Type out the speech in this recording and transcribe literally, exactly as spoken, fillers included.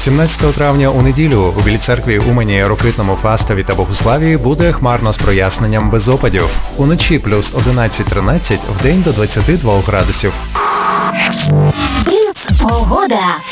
сімнадцятого травня у неділю у Білій церкві Умані, Рокитному, Фастові та Богуславії буде хмарно з проясненням без опадів. Уночі плюс одинадцять-тринадцять, вдень до двадцяти двох градусів. Бліц погода.